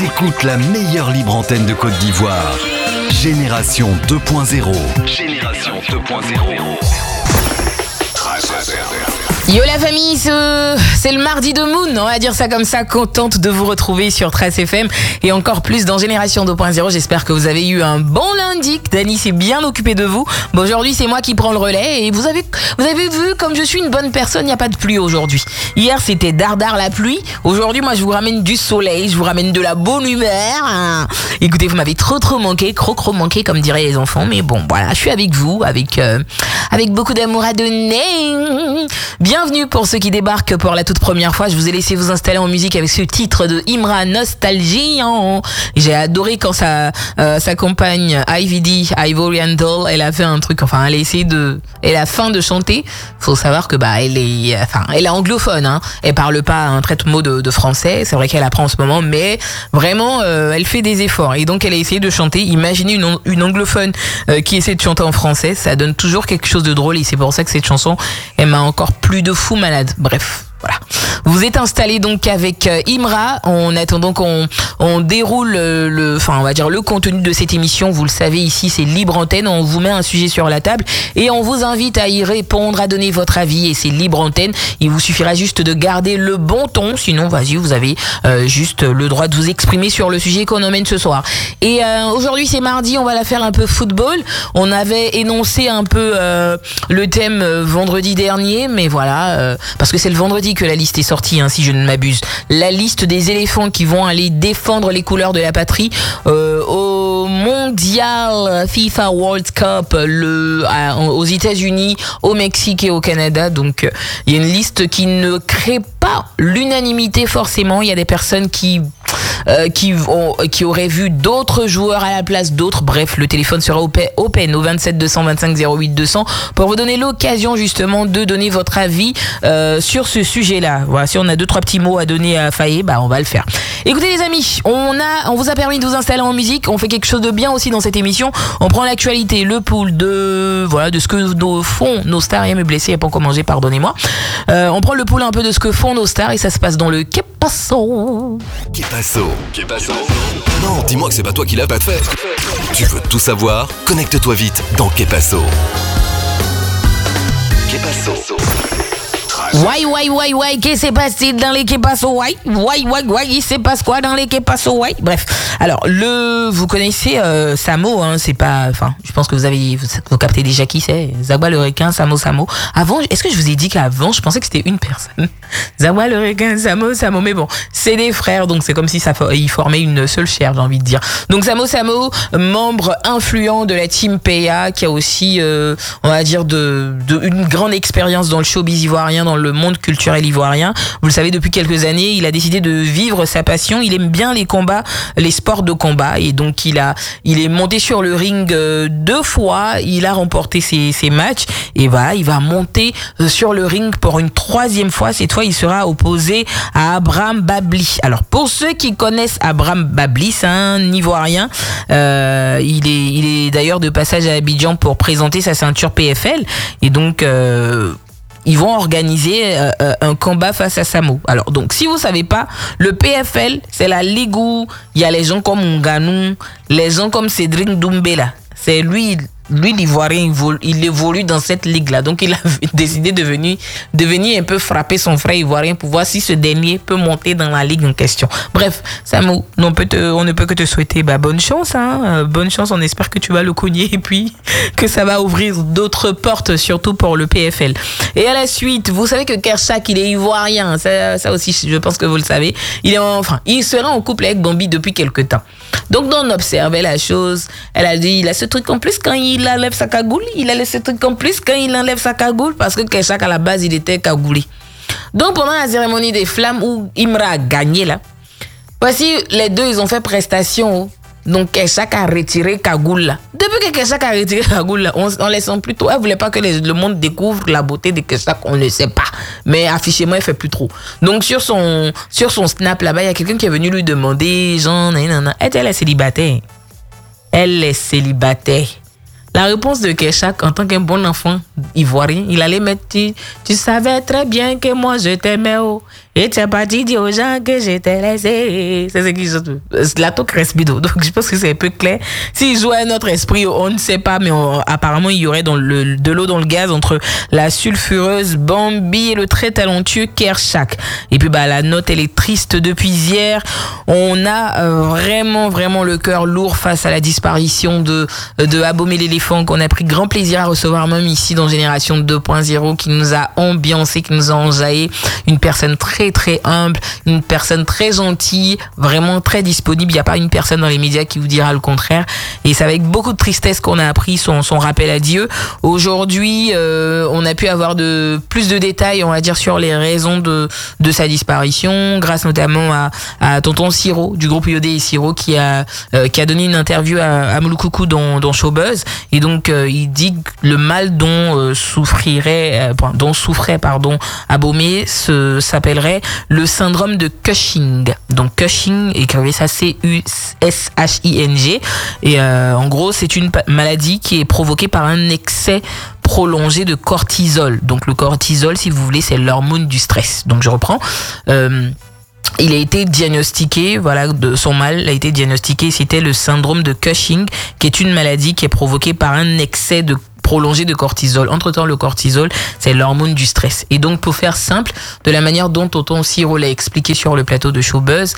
Écoute la meilleure libre antenne de Côte d'Ivoire. Génération 2.0. Génération 2.0. Yo la famille, c'est le mardi de Moon, on va dire ça comme ça, contente de vous retrouver sur Trace FM et encore plus dans Génération 2.0. J'espère que vous avez eu un bon lundi, que Dani s'est bien occupé de vous. Bon, aujourd'hui c'est moi qui prends le relais et vous avez vu comme je suis une bonne personne, il n'y a pas de pluie aujourd'hui. Hier c'était dardard la pluie, aujourd'hui moi je vous ramène du soleil, je vous ramène de la bonne humeur. Écoutez, vous m'avez trop manqué, trop manqué comme diraient les enfants, mais bon voilà, je suis avec vous, avec beaucoup d'amour à donner. Bienvenue pour ceux qui débarquent pour la toute première fois. Je vous ai laissé vous installer en musique avec ce titre de Imra, Nostalgie. J'ai adoré quand sa compagne IVD, Ivorian Doll, elle a fait un truc, enfin elle a faim de chanter. Faut savoir que elle est anglophone, hein. Elle parle pas un trait de mot de français. C'est vrai qu'elle apprend en ce moment, mais vraiment elle fait des efforts. Et donc elle a essayé de chanter. Imaginez une anglophone qui essaie de chanter en français, ça donne toujours quelque chose de drôle. Et c'est pour ça que cette chanson, elle m'a encore plus de fou malade. Bref, voilà. Vous êtes installés donc avec Imra. En attendant qu'on déroule le contenu de cette émission. Vous le savez, ici c'est libre antenne. On vous met un sujet sur la table et on vous invite à y répondre, à donner votre avis. Et c'est libre antenne. Il vous suffira juste de garder le bon ton. Sinon, vas-y, vous avez juste le droit de vous exprimer sur le sujet qu'on emmène ce soir. Et aujourd'hui c'est mardi. On va la faire un peu football. On avait énoncé un peu le thème vendredi dernier, mais voilà, parce que c'est le vendredi que la liste est sortie, hein, si je ne m'abuse. La liste des éléphants qui vont aller défendre les couleurs de la patrie au Mondial FIFA World Cup aux États-Unis, au Mexique et au Canada. Donc il y a une liste qui ne crée pas l'unanimité forcément. Il y a des personnes qui auraient vu d'autres joueurs à la place d'autres. Bref, le téléphone sera open au 27 225 08 200 pour vous donner l'occasion justement de donner votre avis sur ce sujet-là. Voilà, si on a 2-3 petits mots à donner à Faye, on va le faire. Écoutez les amis, on vous a permis de vous installer en musique. On fait quelque chose de bien aussi dans cette émission. On prend l'actualité, le pool de ce que font nos stars. Il y a me blessé, il n'y a pas encore mangé, pardonnez-moi. On prend le pool un peu de ce que font nos stars et ça se passe dans le Que Paso. Que Paso. Non, dis-moi que c'est pas toi qui l'as pas fait. Tu veux tout savoir? Connecte-toi vite dans Que Paso. Que Paso. Ouais, qu'est-ce qui s'est passé dans les Que Paso? Ouais, il se passe quoi dans les Que Paso? Ouais. Bref, alors vous connaissez Samo, hein, c'est pas, enfin, je pense que vous captez déjà qui c'est. Zagba le requin, Samo. Avant, est-ce que je vous ai dit qu'avant, je pensais que c'était une personne. Zagba le requin, Samo, mais bon, c'est des frères, donc c'est comme si ils formaient une seule chair, j'ai envie de dire. Donc Samo, membre influent de la team PA, qui a aussi, on va dire, une grande expérience dans le showbiz ivoirien, dans le monde culturel ivoirien. Vous le savez, depuis quelques années, il a décidé de vivre sa passion. Il aime bien les combats, les sports de combat, et donc il est monté sur le ring 2 fois. Il a remporté ses matchs et voilà, il va monter sur le ring pour une 3e fois. Cette fois, il sera opposé à Abraham Babli. Alors, pour ceux qui connaissent Abraham Babli, c'est un Ivoirien. Il est d'ailleurs de passage à Abidjan pour présenter sa ceinture PFL, et donc ils vont organiser un combat face à Samo. Alors, donc, si vous savez pas, le PFL, c'est la ligue où il y a les gens comme Nganou, les gens comme Cédric Doumbé, là. C'est lui, l'Ivoirien, il évolue dans cette ligue-là. Donc, il a décidé de venir un peu frapper son frère ivoirien pour voir si ce dernier peut monter dans la ligue en question. Bref, Samo, on ne peut que te souhaiter bonne chance. Hein. Bonne chance, on espère que tu vas le cogner et puis que ça va ouvrir d'autres portes, surtout pour le PFL. Et à la suite, vous savez que Kershak, il est ivoirien. Ça aussi, je pense que vous le savez. Il sera en couple avec Bambi depuis quelque temps. Donc, on observait la chose. Elle a dit, il a ce truc en plus quand il enlève sa cagoule. Il a ce truc en plus quand il enlève sa cagoule, parce que Kershak, à la base, il était cagoulé. Donc, pendant la cérémonie des flammes où Imra a gagné, là, voici, les deux, ils ont fait prestation. Donc, Kershak a retiré cagoule, là. Depuis que Kershak a retiré cagoule, là, on les sent plus trop. Elle voulait pas que le monde découvre la beauté de Kershak, on ne sait pas. Mais affichement, elle fait plus trop. Donc, sur son snap, là-bas, il y a quelqu'un qui est venu lui demander, genre, elle est célibataire. Elle est célibataire. La réponse de Kershak, en tant qu'un bon enfant ivoirien, il allait mettre, tu savais très bien que moi je t'aimais, oh. Et tu as pas dit aux gens que j'étais laissé. C'est ce qu'ils chantent. La toque Respido. Donc je pense que c'est un peu clair. S'ils jouaient à notre esprit, on ne sait pas, mais apparemment il y aurait de l'eau dans le gaz entre la sulfureuse Bambi et le très talentueux Kershak. Et puis la note elle est triste depuis hier. On a vraiment le cœur lourd face à la disparition de Abomey l'éléphant, qu'on a pris grand plaisir à recevoir même ici dans Génération 2.0, qui nous a ambiancé, qui nous a enjaillé. Une personne très humble, une personne très gentille, vraiment très disponible. Il n'y a pas une personne dans les médias qui vous dira le contraire. Et c'est avec beaucoup de tristesse qu'on a appris son rappel à Dieu. Aujourd'hui, on a pu avoir plus de détails, on va dire, sur les raisons de sa disparition, grâce notamment à tonton Siro du groupe Yodé et Siro qui a donné une interview à Mouloukoukou dans Showbuzz. Et donc il dit que le mal dont souffrait Abomey s'appellerait le syndrome de Cushing. Donc Cushing, écrivez ça Cushing. Et en gros, c'est une maladie qui est provoquée par un excès prolongé de cortisol. Donc le cortisol, si vous voulez, c'est l'hormone du stress. Donc je reprends. Il a été diagnostiqué, de son mal a été diagnostiqué, c'était le syndrome de Cushing, qui est une maladie qui est provoquée par un excès prolongé de cortisol. Entre-temps, le cortisol, c'est l'hormone du stress. Et donc, pour faire simple, de la manière dont tonton Siro l'a expliqué sur le plateau de Showbuzz,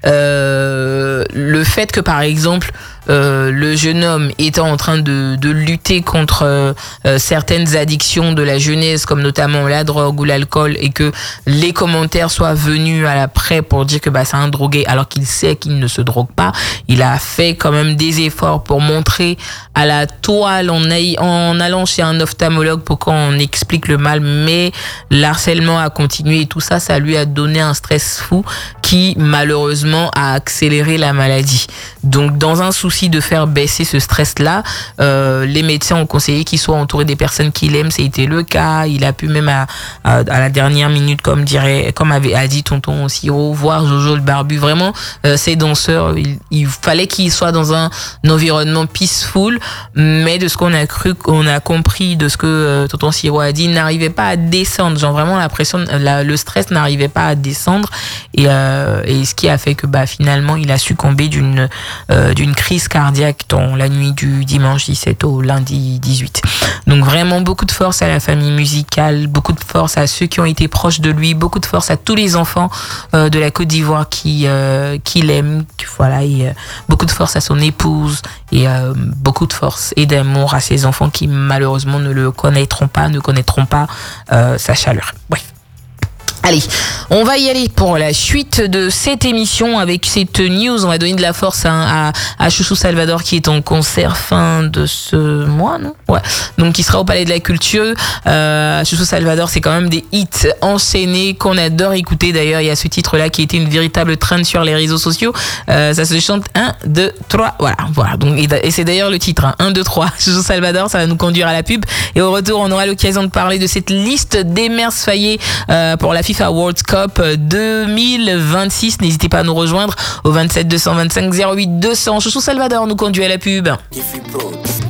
le fait que, par exemple, le jeune homme étant en train de lutter contre certaines addictions de la jeunesse, comme notamment la drogue ou l'alcool, et que les commentaires soient venus à l'après pour dire que c'est un drogué, alors qu'il sait qu'il ne se drogue pas, il a fait quand même des efforts pour montrer à la toile en allant chez un ophtalmologue pour qu'on explique le mal, mais l'harcèlement a continué et tout ça, ça lui a donné un stress fou qui malheureusement a accéléré la maladie. Donc dans un souci de faire baisser ce stress-là, les médecins ont conseillé qu'il soit entouré des personnes qu'il aime. C'était le cas. Il a pu même à la dernière minute, comme a dit tonton Siro, voir Jojo le barbu. Vraiment, ces danseurs, il fallait qu'il soit dans un environnement peaceful, mais de ce qu'on a compris de ce que tonton Siro a dit, il n'arrivait pas à descendre. Genre vraiment la pression, le stress n'arrivait pas à descendre, et ce qui a fait que finalement il a succombé d'une crise cardiaque dans la nuit du dimanche 17 au lundi 18. Donc vraiment beaucoup de force à la famille musicale, beaucoup de force à ceux qui ont été proches de lui, beaucoup de force à tous les enfants de la Côte d'Ivoire qui l'aiment, et beaucoup de force à son épouse, et beaucoup de force et d'amour à ses enfants qui malheureusement ne connaîtront pas sa chaleur. Bref. Allez, on va y aller pour la suite de cette émission avec cette news. On va donner de la force à Chouchou Salvador qui est en concert fin de ce mois, non ? Ouais. Donc qui sera au Palais de la Culture. Chouchou Salvador, c'est quand même des hits enchaînés qu'on adore écouter. D'ailleurs, il y a ce titre-là qui a été une véritable trend sur les réseaux sociaux. Ça se chante 1, 2, 3. Voilà. Donc, et c'est d'ailleurs le titre, 1, 2, 3. Chouchou Salvador, ça va nous conduire à la pub. Et au retour, on aura l'occasion de parler de cette liste d'Emers Faye pour la FIFA World Cup 2026. N'hésitez pas à nous rejoindre au 27 225 08 200. Chouchou Salvador nous conduit à la pub.